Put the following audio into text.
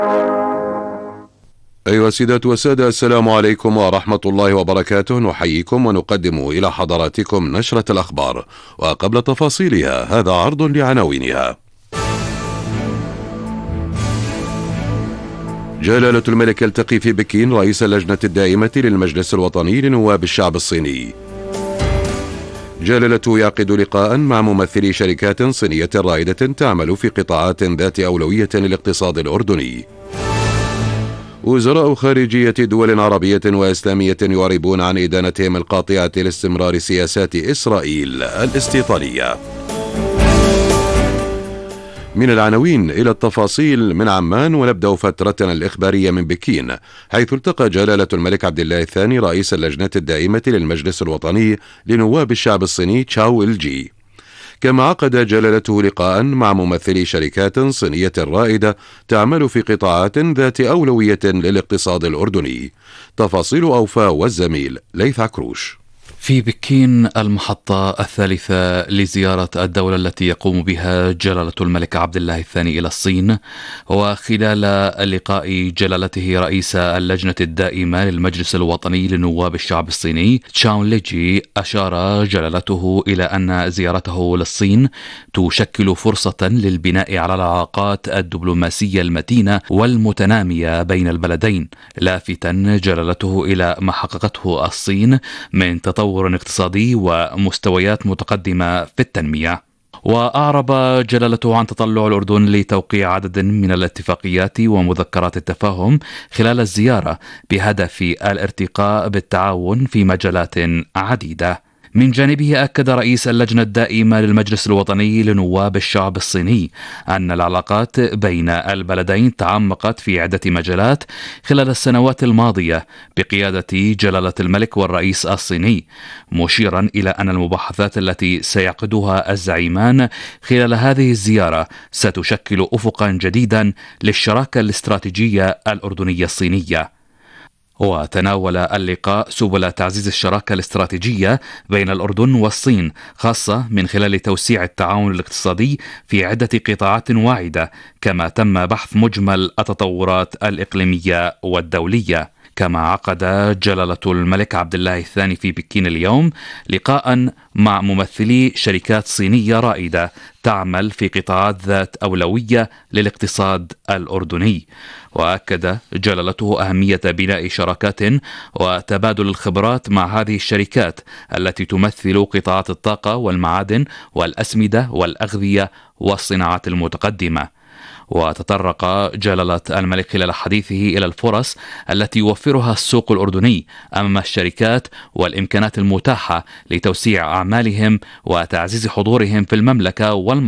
أيها السيدات والسادة، السلام عليكم ورحمة الله وبركاته. نحييكم ونقدم إلى حضراتكم نشرة الأخبار، وقبل تفاصيلها هذا عرض لعناوينها. جلالة الملك يلتقي في بكين رئيس اللجنة الدائمة للمجلس الوطني لنواب الشعب الصيني. جلالته يعقد لقاء مع ممثلي شركات صينية رائدة تعمل في قطاعات ذات أولوية للاقتصاد الأردني. وزراء خارجية دول عربية وإسلامية يعربون عن إدانتهم القاطعة لاستمرار سياسات إسرائيل الاستيطانية. من العناوين إلى التفاصيل من عمان، ونبدأ فترتنا الإخبارية من بكين، حيث التقى جلالة الملك عبد الله الثاني رئيس اللجنة الدائمة للمجلس الوطني لنواب الشعب الصيني تشاو إلجي. كما عقد جلالته لقاء مع ممثلي شركات صينية رائدة تعمل في قطاعات ذات أولوية للاقتصاد الأردني. تفاصيل أوفاء والزميل ليث عكروش. في بكين المحطة الثالثة لزيارة الدولة التي يقوم بها جلالة الملك عبد الله الثاني إلى الصين، وخلال لقاء جلالته رئيس اللجنة الدائمة للمجلس الوطني لنواب الشعب الصيني تشاو ليجي، أشار جلالته إلى أن زيارته للصين تشكل فرصة للبناء على العلاقات الدبلوماسية المتينة والمتنامية بين البلدين، لافتا جلالته إلى ما حققته الصين من تطور اقتصادي ومستويات متقدمة في التنمية. وأعرب جلالته عن تطلع الأردن لتوقيع عدد من الاتفاقيات ومذكرات التفاهم خلال الزيارة بهدف الارتقاء بالتعاون في مجالات عديدة. من جانبه أكد رئيس اللجنة الدائمة للمجلس الوطني لنواب الشعب الصيني أن العلاقات بين البلدين تعمقت في عدة مجالات خلال السنوات الماضية بقيادة جلالة الملك والرئيس الصيني، مشيرا إلى أن المباحثات التي سيعقدها الزعيمان خلال هذه الزيارة ستشكل أفقا جديدا للشراكة الاستراتيجية الأردنية الصينية. وتناول اللقاء سبل تعزيز الشراكة الاستراتيجية بين الأردن والصين، خاصة من خلال توسيع التعاون الاقتصادي في عدة قطاعات واعدة، كما تم بحث مجمل التطورات الإقليمية والدولية. كما عقد جلالة الملك عبد الله الثاني في بكين اليوم لقاء مع ممثلي شركات صينية رائدة تعمل في قطاعات ذات أولوية للاقتصاد الأردني. وأكد جلالته أهمية بناء شراكات وتبادل الخبرات مع هذه الشركات التي تمثل قطاعات الطاقة والمعادن والأسمدة والأغذية والصناعات المتقدمة. وتطرق جلالة الملك خلال حديثه إلى الفرص التي يوفرها السوق الأردني أمام الشركات والإمكانات المتاحة لتوسيع أعمالهم وتعزيز حضورهم في المملكة